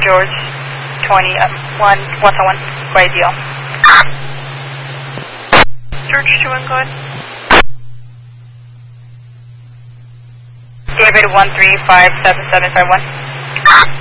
George 20, 101, go ideal. George 21, go ahead. David 135771.